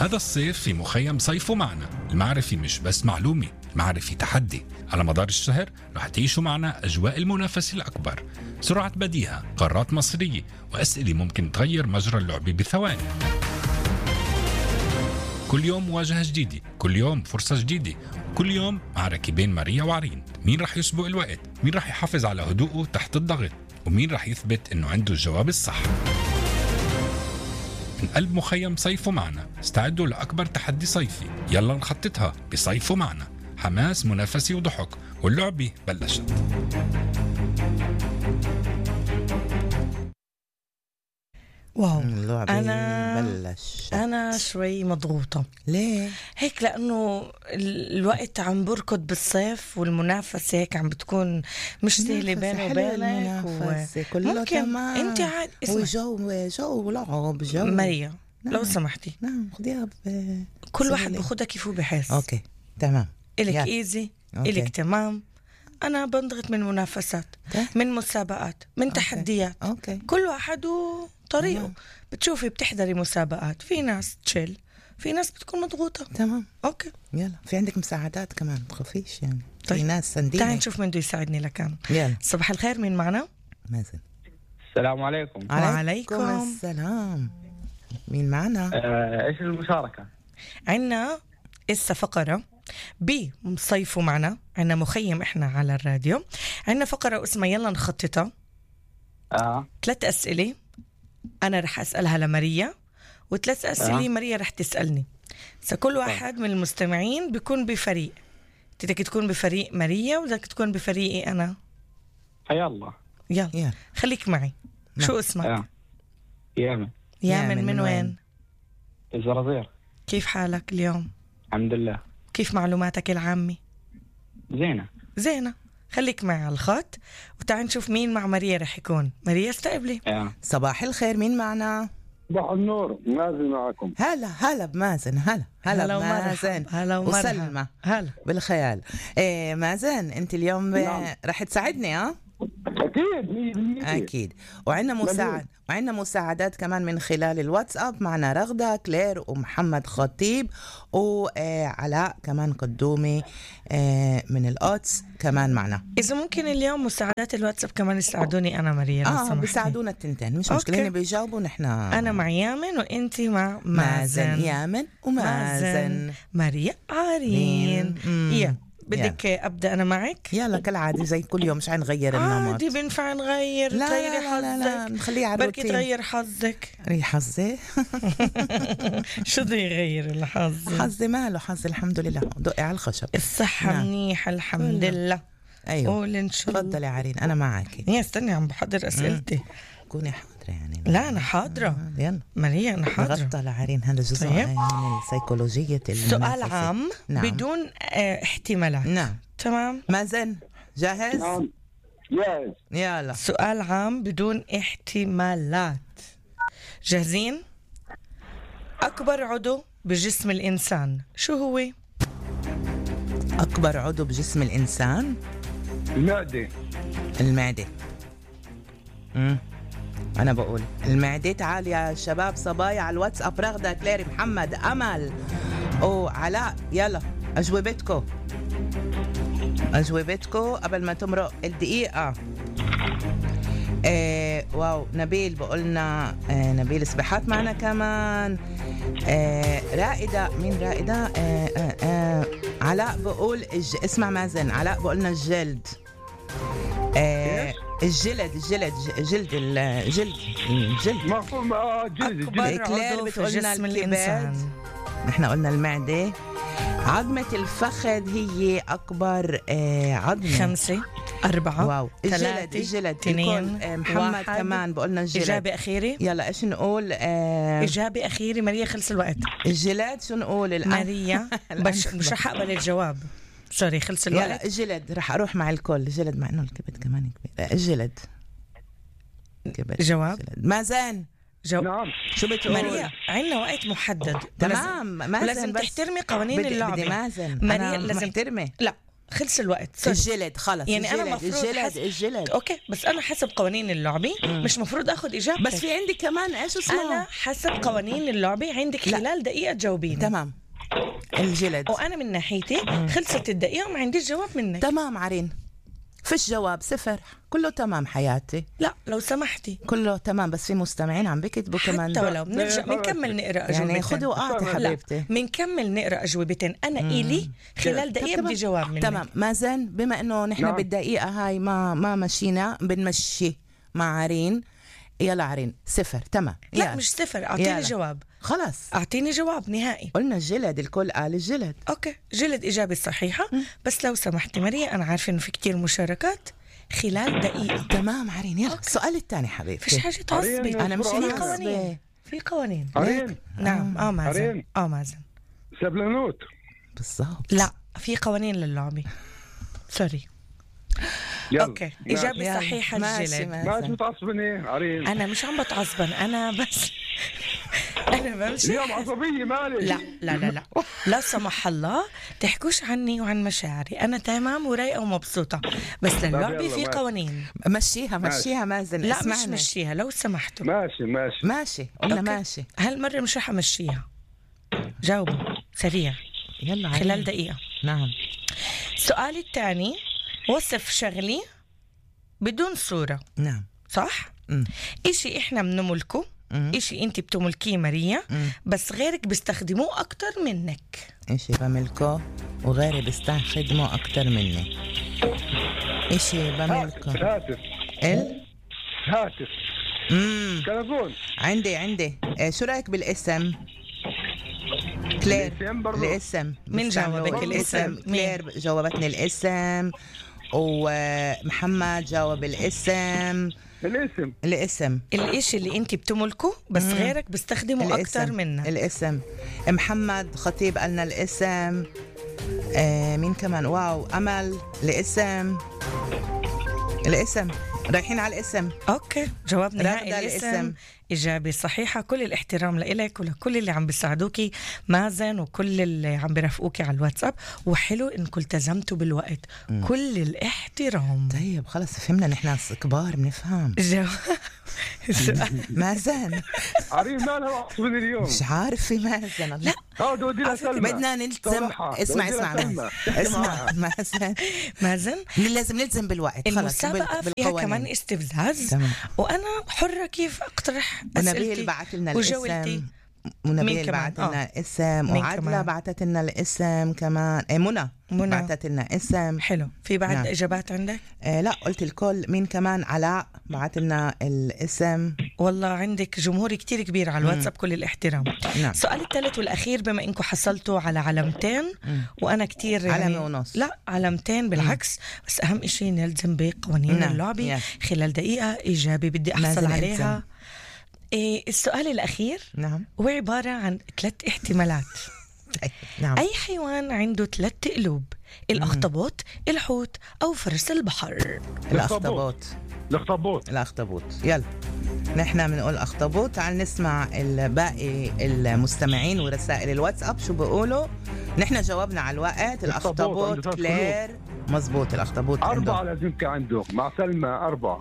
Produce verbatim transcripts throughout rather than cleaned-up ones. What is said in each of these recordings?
هذا الصيف في مخيم صيفوا معنا. المعرفة مش بس معلومة، المعرفة تحدي. على مدار الشهر رح تعيشوا معنا أجواء المنافسة الأكبر، سرعة بديهة، قارات مصرية، وأسئلة ممكن تغير مجرى اللعبة بثواني. كل يوم مواجهة جديدة، كل يوم فرصة جديدة، كل يوم معركة بين ماريا وعرين. مين رح يسبق الوقت؟ مين رح يحافظ على هدوءه تحت الضغط؟ ومين رح يثبت إنه عنده الجواب الصح؟ من قلب مخيم صيفوا معنا، استعدوا لأكبر تحدي صيفي. يلا نخططها بصيفوا معنا. حماس، منافسة وضحك، واللعبة بلشت. واو، اللعبة أنا بلش. أنا شوي مضغوطة. ليه؟ هيك لأنه الوقت عم بركض بالصيف، والمنافسة هيك عم بتكون مش سهلة بيني وبينك. المنافسة و... كله ممكن تمام. أنت عاد اسمع وجو جو ولعب جو. ماريا، نعم. لو سمحتي نعم خديها ب... كل واحد سهلة. بخدها كيف هو بحس. اوكي تمام. إلك يلا. ايزي، أوكي. إلك تمام. أنا بنضغط من منافسات، طيب. من مسابقات، من أوكي. تحديات. اوكي كل واحد وطريقه. تمام. بتشوفي بتحضري مسابقات، في ناس تشيل، في ناس بتكون مضغوطة. تمام. اوكي، يلا في عندك مساعدات كمان، تخافيش يعني. طيب. في ناس سندينك. تعالي نشوف مين بده يساعدني لكان. يلا. صباح الخير، مين معنا؟ مازن. السلام عليكم. وعليكم السلام. مين معنا؟ آه، ايش المشاركة؟ عنا إسا فقرة بصيفوا معنا، عنا مخيم إحنا على الراديو، عنا فقرة اسمها يلا نخططها. اه ثلاث أسئلة أنا رح أسألها لماريا، وثلاث أسئلة آه. ماريا رح تسألني. فكل واحد من المستمعين بيكون بفريق. بدك تكون بفريق ماريا وبدك تكون بفريقي أنا. حيا الله. يلا يلا. خليك معي. نعم. شو اسمك؟ آه. يامن يامن. من, من وين؟ وين؟ الزرازير. كيف حالك اليوم؟ الحمد لله كيف معلوماتك العامة؟ زينة. زينة. خليك معي على الخط وتعال نشوف مين مع ماريا رح يكون. ماريا استقبلي. آه. صباح الخير، مين معنا؟ صباح النور، مازن معكم. هلا هلا بمازن. هلا هلا بمازن. هلا وسلمى. هلا بالخيال. إيه مازن، انت اليوم نعم. رح تساعدني ها؟ أكيد مية بالمية. أكيد. وعندنا مساعد وعندنا مساعدات كمان من خلال الواتساب. معنا رغدة، كلير، ومحمد خطيب، وعلاء كمان قدومي من القدس كمان معنا. إذا ممكن اليوم مساعدات الواتساب كمان يساعدوني أنا ماريا لو اه سمحتي. بيساعدونا التنتين، مش أوكي. مشكلة، هن بيجاوبوا نحن. أنا مع يامن وإنتي مع مازن. مازن. يامن ومازن. ماريا عارين. مم. يا بدك أبدأ أنا معك؟ يلا كالعادة زي كل يوم، مش نغير النمط. عادي، بنفع نغير. لا تغيري لا لا, لا, لا. حظك. نخليه على بركي الروتين. تغير حظك. ري حظي. شو بده يغير الحظ؟ حظي ماله حظي، الحمد لله. دقي على الخشب. الصحة نعم. منيحة الحمد كله. لله. ايوه قول إن شاء الله. تفضلي عارين، انا معك. يا استني عم بحضر أسئلتي. كوني حاضرة يعني. لا أنا حاضرة. آه، يلا ماريا أنا حاضرة. غطى لعارين، هذا جزء طيب. من السيكولوجية سؤال المنافسة. عام. نعم. بدون آه، احتمالات. نعم. تمام. مازن جاهز؟ نعم جاهز. يلا. سؤال عام بدون احتمالات. جاهزين؟ أكبر عضو بجسم الإنسان شو هو؟ أكبر عضو بجسم الإنسان؟ المعدة. المعدة. امم أنا بقول المعدة. تعال يا شباب صبايا على الواتساب، رغدة، كليري، محمد، أمل، أو علاء. يلا أجوبتكو أجوبتكو قبل ما تمرق الدقيقة. آه واو. نبيل بقولنا آه نبيل سبحات معنا كمان. آه رائدة. مين رائدة؟ آه آه آه علاء بقول الج... اسمع مازن، علاء بقولنا الجلد. آه الجلد الجلد جلد الجلد الجلد. مفهوم. اه جلد أكبر جلد. كلير عضو في بتقولنا جسم الكبد. الإنسان. نحن قلنا المعدة. عظمة الفخذ هي أكبر آه عظمة. خمسة، أربعة، واو. الجلد ثلاثة، الجلد اثنين، الكل. آه محمد واحد. كمان بقولنا الجلد. إجابة أخيرة. يلا إيش نقول؟ آه إجابة أخيرة ماريا، خلص الوقت. الجلد. شو نقول الآن؟ ماريا بش مش رح أقبل الجواب. سوري خلص يلا الوقت. الجلد. رح أروح مع الكل. الجلد، مع إنه الكبد كمان كبير. الجلد. كبد. جواب. الجلد. مازن جو... نعم. شو بتقول؟ ماريا عنا وقت محدد. تمام. مازن لازم بس تحترمي قوانين بدي اللعبة. بدي مازن. ماريا أنا لازم محترمة. لا خلص الوقت سوري. الجلد خلص يعني الجلد. أنا مفروض الجلد حس... الجلد اوكي بس انا حسب قوانين اللعبه مش مفروض اخذ اجابتك. بس في عندي كمان ايش اسمه انا حسب قوانين اللعبه عندك لا. خلال دقيقه تجاوبيني. تمام الجلد وانا من ناحيتي خلصت الدقيقه وما عنديش جواب منك. تمام عرين فيش جواب صفر كله تمام حياتي لا لو سمحتي كله تمام بس في مستمعين عم بكتبوا كمان حتى ولو بنرجع بنكمل نقرا اجوبتين يعني خذي وقعتي حبيبتي. بنكمل نقرا اجوبتين انا الي خلال دقيقه بدي جواب منك. تمام مازن بما انه نحن نعم. بالدقيقه هاي ما ما مشينا بنمشي مع عرين. يلا عرين صفر تمام. لا يلا. مش صفر اعطيني يلا. جواب خلاص اعطيني جواب نهائي. قلنا الجلد الكل قال الجلد. اوكي جلد اجابه صحيحه بس لو سمحتي ماريا انا عارفه انه في كتير مشاركات خلال دقيقه. تمام عرين يلا السؤال الثاني حبيبتي. فيش حاجه تعصبي. عرين، انا مش في فرعون. قوانين في قوانين. عرين نعم اه مازن عرين. اه مازن سبلانوت. بالضبط. لا في قوانين للعبه سوري. يلا. اوكي ماشي. اجابه يلا. صحيحه ماشي، الجلد. ماشي. ما شو تعصبني عرين. انا مش عم بتعصبن انا بس انا بمشي. اليوم عصبية مالي. لا لا لا لا لا سمح الله تحكوش عني وعن مشاعري انا تمام ورايقه ومبسوطه بس للعبه يلا، في ماشي. قوانين. مشيها مشيها مازن لا اسمعني. مش مشيها لو سمحتوا. ماشي ماشي. ماشي قلنا أوكي. ماشي. هالمره مش رح امشيها. جاوبوا سريع يلا عرين. خلال دقيقه. نعم السؤال الثاني وصف شغلي بدون صوره نعم صح؟ مم. إشي إحنا بنملكه مم. إشي أنت بتملكيه ماريا مم. بس غيرك بيستخدموه أكتر منك. إشي بملكه وغيري بيستخدمه أكتر مني. إشي بملكه هاتف ال هاتف امم تلفون. عندي عندي إيه شو رأيك بالاسم؟ كلير الاسم برضو. الاسم مين بيستعملوا جاوبك الاسم؟ كلير جاوبتني الاسم ومحمد جاوب الاسم. الاسم. الاسم الإشي اللي أنت بتملكه بس مم. غيرك بيستخدمه أكتر منك. الاسم. محمد خطيب قالنا الاسم. آه مين كمان؟ واو أمل الاسم. الاسم رايحين على الاسم. أوكي جواب نهائي رغدة الاسم. الاسم. إجابة صحيحة. كل الاحترام لإلك ولكل اللي عم بيساعدوكي مازن وكل اللي عم برافقوكي على الواتساب وحلو إنكم التزمتوا بالوقت. مم. كل الاحترام. طيب خلص فهمنا نحن كبار بنفهم. جواب السؤال مازن عرين مالها عصبني اليوم. مش عارف في مازن. لا اه بدي لها سلمى. بدنا نلتزم. صراحة. اسمع بدي لها اسمع سلمى. مازن. احكي اسمع معها. مازن مازن لازم نلزم بالوقت. خلص المسابقة بال- فيها بالقوانين. كمان استفزاز تمام. وأنا حرة كيف أقترح ونبيل أسئلتي بعت لنا وجولتي. الاسم. ونبيل مين كمان؟ بعت لنا آه. اسم مين وعدلة كمان؟ بعتت لنا الاسم كمان. ايه منى منى. بعتت لنا اسم. حلو في بعد نعم. إجابات عندك؟ آه لا قلت الكل. مين كمان؟ علاء بعت لنا الاسم. والله عندك جمهور كتير كبير على الواتساب كل الاحترام. نعم. السؤال الثالث والأخير بما إنكم حصلتوا على علامتين وأنا كتير يعني علامة ونص. لا علامتين بالعكس بس أهم إشي نلزم بقوانين نعم. اللعبة. يا. خلال دقيقة إجابة بدي أحصل مازن عليها. إلزم. إيه السؤال الأخير نعم هو عبارة عن ثلاث احتمالات. نعم أي حيوان عنده ثلاث قلوب؟ الأخطبوط، الحوت، أو فرس البحر؟ الاخطبوط. الاخطبوط. الاخطبوط. يلا نحن بنقول اخطبوط. تعال نسمع الباقي المستمعين ورسائل الواتساب شو بيقولوا. نحن جاوبنا على الوقت. الأخطبوط الاخطبوط عنده ثلاث كلير مزبوط. الاخطبوط أربعة عنده. لازم كان عنده مع سلمى أربعة.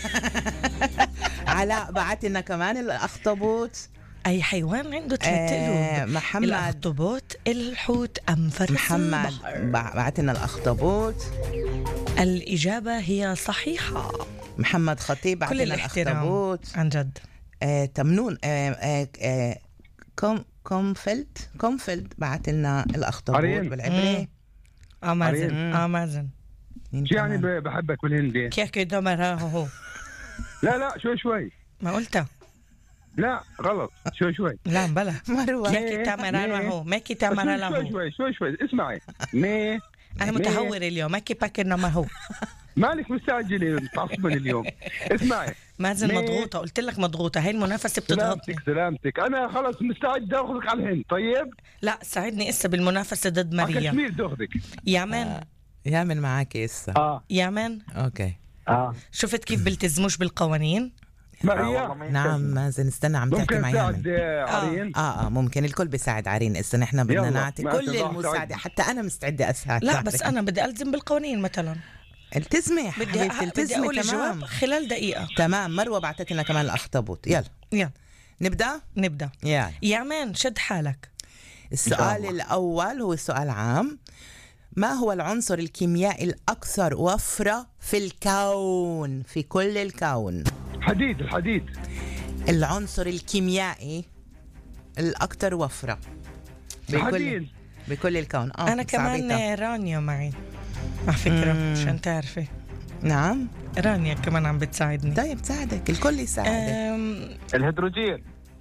علاء بعت لنا كمان الاخطبوط. أي حيوان عنده ثلاث آه قلوب؟ محمد الأخطبوط، الحوت، أم فرس محمد البحر؟ بع- بعت لنا الاخطبوط. الإجابة هي صحيحة. محمد خطيب بعت كل لنا الاحترام الاخطبوط. عن جد. آه تمنون آه آه آه كوم كومفيلد كومفيلد بعت لنا الاخطبوط عرين. بالعبري. آه مازن عرين. آه مازن مين شو يعني كمان؟ ب- بحبك بالهندي؟ كيكي دمرها هو لا لا شوي شوي. ما قلتها. لا غلط شوي شوي. لا بلا مروة. كيكي تمرها هو ماكي تمرها شوي له. شوي شوي شوي اسمعي. مي أنا مي. متهور اليوم ماكي باكر نما هو. مالك مستعجلة تعصبني اليوم. اسمعي مازن مي. مضغوطة قلت لك مضغوطة هاي المنافسة بتضغطني. سلامتك سلامتك. أنا خلص مستعد أخذك على الهند. طيب لا ساعدني إسا بالمنافسة ضد على ماريا. كشمير تاخذك. يا مان يا من معك هسه. اه يا مان اوكي اه شفت كيف بلتزموش بالقوانين؟ معي. نعم مازن، استنى عم تحكي ممكن مع يامن. تساعد آه، عرين. اه اه ممكن، الكل بيساعد عرين. استنى احنا بدنا يلا، نعطي ما كل تضاع المساعدة، سعيد. حتى أنا مستعدة أساعد. لا بس انا بدي الزم بالقوانين مثلا. التزمي يا بدي حبيبتي، أ... بدي التزمي اقول الجواب تمام. خلال دقيقه. تمام. مروة بعتت لنا كمان الأخطبوط. يلا يلا نبدأ. نبدا. يلا يا مان شد حالك. السؤال الأول هو السؤال عام. ما هو العنصر الكيميائي الأكثر وفرة في الكون، في كل الكون؟ حديد. الحديد. العنصر الكيميائي الأكثر وفرة بكل الحديد. بكل الكون. آه انا كمان صعبيتها. رانيا معي على فكره، عشان تعرفي نعم. رانيا كمان عم بتساعدني. طيب تساعدك، الكل يساعدك. أم... الهيدروجين.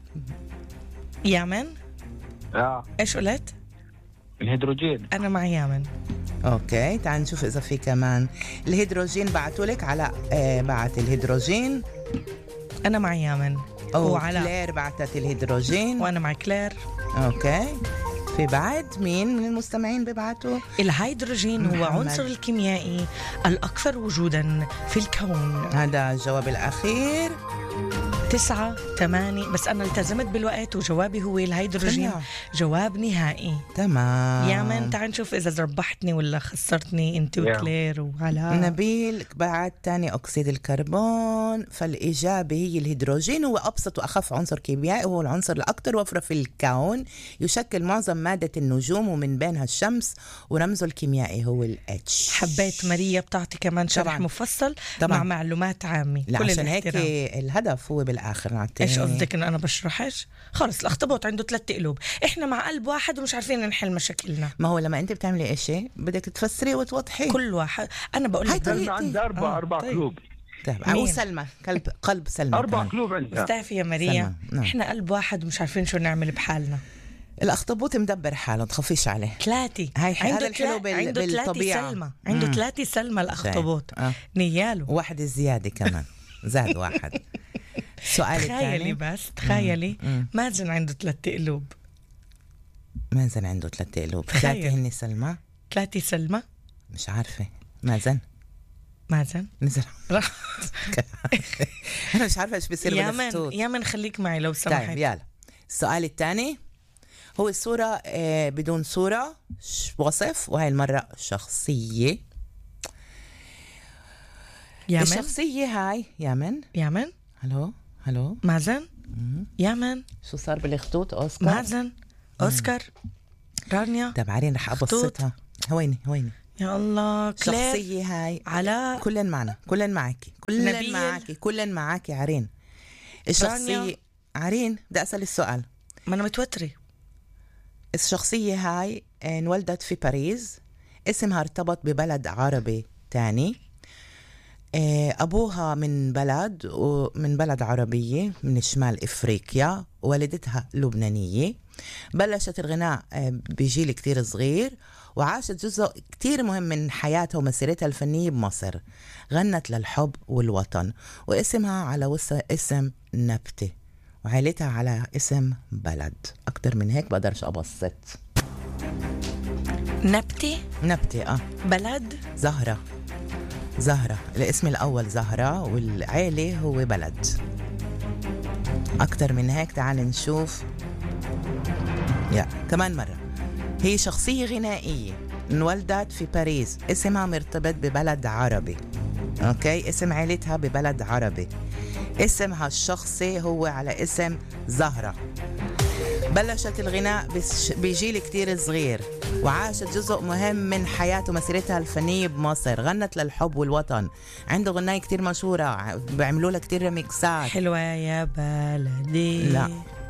يامن اه ايش قلت؟ الهيدروجين. انا مع يامن. اوكي تعال نشوف اذا في كمان الهيدروجين. بعتوا لك على آه بعت الهيدروجين. انا مع يامن او وعلاء. كلير بعتت الهيدروجين. وانا مع كلير. اوكي في بعد مين من المستمعين ببعتوا؟ الهيدروجين هو محمد. عنصر الكيميائي الأكثر وجودا في الكون. هذا الجواب الأخير. تسعة ثمانية، بس أنا التزمت بالوقت وجوابي هو الهيدروجين. تمام. جواب نهائي. تمام. يا من تعال نشوف إذا ربحتني ولا خسرتني أنت يا. وكلير وعلاء. نبيل بعد تاني أكسيد الكربون. فالإجابة هي الهيدروجين. هو أبسط وأخف عنصر كيميائي، وهو العنصر الأكثر وفرة في الكون. يشكل معظم مادة النجوم ومن بينها الشمس، ورمزه الكيميائي هو ال H. حبيت ماريا بتعطي كمان شرح طبعاً. مفصل طبعاً. مع معلومات عامة. لا كل عشان هيك الاحترام. الهدف هو بالآخر نعطي. ايش قصدك انه انا بشرحش؟ خلص الاخطبوط عنده ثلاث قلوب، احنا مع قلب واحد ومش عارفين نحل مشاكلنا. ما هو لما أنت بتعملي إشي بدك تفسري وتوضحي. كل واحد انا بقول هاي لك طريقة. أنا عندي أربع آه، أربع طيب. قلوب. طيب مين؟ وسلمى قلب قلب سلمى أربع كمان. قلوب عندها. بتعرفي يا ماريا سلمى، نعم. احنا قلب واحد ومش عارفين شو نعمل بحالنا. الأخطبوط مدبر حاله، تخافيش عليه. ثلاثة. هاي عنده هذا الحلو تلا- بال... عنده ثلاثة بالطبيعة. سلمى، عنده مم. ثلاثة سلمى الأخطبوط. آه. نياله. واحد زيادة كمان زاد واحد. السؤال تخيلي الثاني. بس تخيلي مم. مازن عنده ثلاث قلوب. مازن عنده ثلاثة قلوب. تخيل. ثلاثة هني سلمى. ثلاثة سلمى. مش عارفة. مازن مازن نزل. راح. أنا مش عارفة إيش بيصير يا من بالخطوط. يا من خليك معي لو سمحت. طيب يلا السؤال الثاني. هو الصورة آه بدون صورة ش- وصف، وهي المرة شخصية. يا من الشخصية هاي يا من. يا من هلو هلو. مازن يا من شو صار بالخطوط أوسكار؟ مازن أوسكار رانيا. طيب عارين رح أبسطها. هويني هويني. يا الله كلير شخصية هاي علاء كلن معنا، كلن معك، كلن نبيل. معك، كلن معك يا عرين. الشخصية رانيا. عرين بدي أسأل السؤال. ما أنا متوترة. الشخصية هاي انولدت في باريس، اسمها ارتبط ببلد عربي تاني، أبوها من بلد ومن بلد عربية من شمال إفريقيا، والدتها لبنانية. بلشت الغناء بجيل كتير صغير، وعاشت جزء كتير مهم من حياتها ومسيرتها الفنية بمصر. غنت للحب والوطن، واسمها على وس- اسم نبتة، وعائلتها على اسم بلد. أكتر من هيك بقدرش أبسط. نبتة نبتة آه بلد زهرة. زهرة الاسم الأول زهرة، والعيلة هو بلد. أكتر من هيك تعال نشوف. يا كمان مرة. هي شخصية غنائية انولدت في باريس، اسمها مرتبط ببلد عربي. أوكي اسم عيلتها ببلد عربي. اسمها الشخصي هو على اسم زهرة. بلشت الغناء بش- بجيل كتير صغير، وعاشت جزء مهم من حياته ومسيرتها الفنية بمصر. غنت للحب والوطن، عنده غناية كتير مشهورة، ع- بيعملوا لها كتير ريميكسات. حلوة يا بلدي. لا.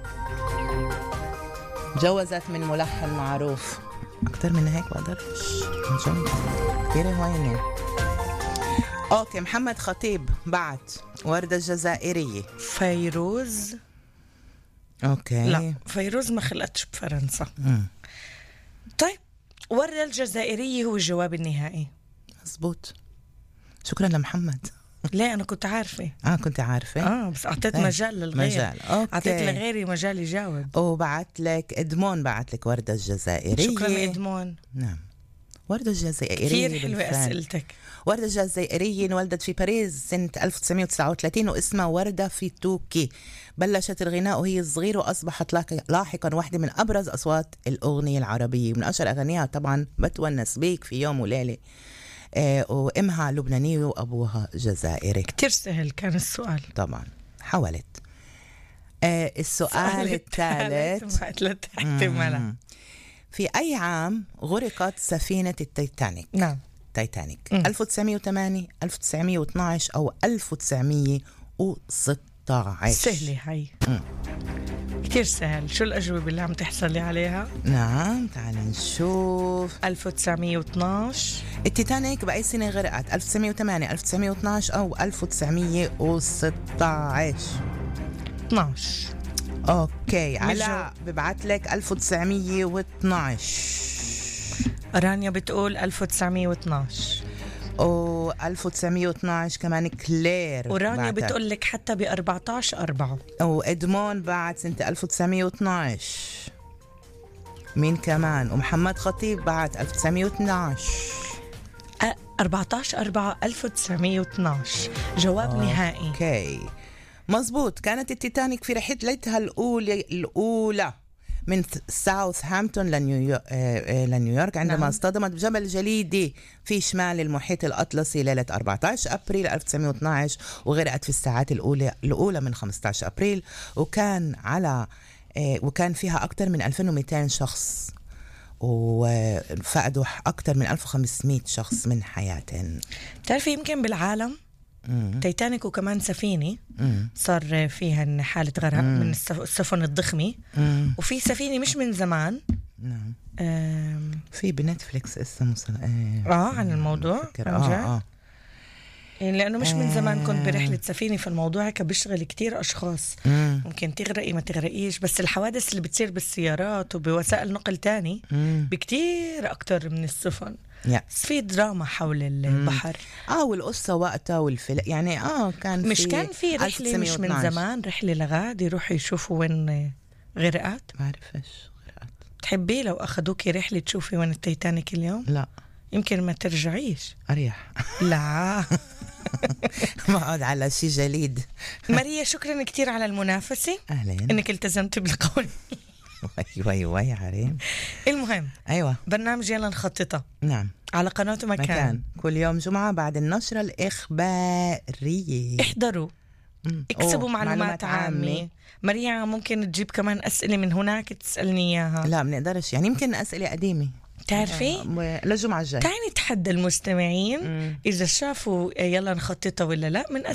جوزت من ملحن معروف. أكتر من هيك بقدرش. كتير هوينة. أوكي محمد خطيب بعت وردة الجزائرية. فيروز. أوكي لا فيروز ما خلقتش بفرنسا. مم. طيب وردة الجزائرية هو الجواب النهائي. مزبوط. شكرا لمحمد. ليه أنا كنت عارفة. اه كنت عارفة. اه بس أعطيت إيه. مجال للغير. مجال. أوكي. أعطيت لغيري مجال يجاوب. وبعت لك إدمون، بعت لك وردة الجزائرية. شكرا إدمون. نعم. وردة الجزائرية كثير حلوة بالفعل. أسئلتك. وردة الجزائرية انولدت في باريس سنة ألف وتسعمية وتسعة وثلاثين واسمها وردة في توكي. بلشت الغناء وهي صغيرة وأصبحت لاحقا واحدة من أبرز أصوات الأغنية العربية. من أشهر أغانيها طبعا بتونس بيك في يوم وليلة، آه وإمها لبنانية وأبوها جزائري. كتير سهل كان السؤال طبعا حاولت. آه السؤال الثالث ثلاث احتمالات. في أي عام غرقت سفينة التيتانيك؟ نعم تايتانيك مم. ألف وتسعمية وثمانية ألف وتسعمية واثناشر أو ألف وتسعمية وستة عشر؟ سهلة هاي. مم. كتير سهل. شو الأجوبة اللي عم تحصلي عليها؟ نعم تعال نشوف. ألف وتسعمية واثناشر. التيتانيك بأي سنة غرقت؟ ألف وتسعمية وثمانية ألف وتسعمية واثناشر أو ألف وتسعمية وستة عشر؟ اثناشر. أوكي علاء ببعت لك ألف وتسعمية واثناشر. رانيا بتقول ألف وتسعمية واثناشر. و ألف وتسعمية واثناشر كمان كلير. ورانيا بتقول لك حتى ب أربعتاشر أربعة. وإدمون بعد سنة ألف وتسعمية واثناشر. مين كمان؟ ومحمد خطيب بعد ألف وتسعمية واثناشر. أربعتاشر أربعة ألف وتسعمية واثناشر. جواب أوكي. نهائي. اوكي مزبوط. كانت التيتانيك في رحلتها الأولى الأولى من ساوثهامبتون لنيويورك, لنيويورك عندما نعم. اصطدمت بجبل جليدي في شمال المحيط الأطلسي ليلة أربعتاشر أبريل ألف وتسعمية واثناشر، وغرقت في الساعات الأولى الأولى من خمستاشر أبريل، وكان على وكان فيها أكثر من ألفين ومئتين شخص، وفقدوا أكثر من ألف وخمسمية شخص من حياتهم. تعرفي يمكن بالعالم مم. تايتانيك وكمان سفينة مم. صار فيها حالة غرق مم. من السف- السفن الضخمة، مم. وفي سفينة مش من زمان نعم آم، في بنتفليكس اسمه مسل... اه عن الموضوع فكر. عن جد؟ اه اه يعني لأنه مش من زمان كنت برحلة سفينة، فالموضوع هيك بيشغل كتير أشخاص. مم. ممكن تغرقي ما تغرقيش، بس الحوادث اللي بتصير بالسيارات وبوسائل نقل تاني مم. بكتير أكتر من السفن. يا. بس في دراما حول البحر. اه والقصة وقتها والفيلم يعني اه كان مش في كان في رحلة مش من زمان رحلة لغاد يروحوا يشوفوا وين غرقت؟ بعرفش غرقت. تحبي لو أخدوكي رحلة تشوفي وين التيتانيك اليوم؟ لا يمكن ما ترجعيش. أريح. لا. ما أقعد على شي جليد. ماريا شكرا كتير على المنافسة، أهلين. إنك التزمت بالقول. وي وي وي عريم. المهم أيوة برنامج يلا نخططها نعم على قناة مكان. مكان كل يوم جمعة بعد النشرة الإخبارية. احضروا مم. اكسبوا أوه، معلومات, عامة. عامة. ماريا ممكن تجيب كمان أسئلة من هناك تسألني إياها. لا بنقدرش يعني يمكن أسئلة قديمة تعرفي آه، للجمعة الجاي. تعالي نتحدى المستمعين مم. إذا شافوا يلا نخططها ولا لا، من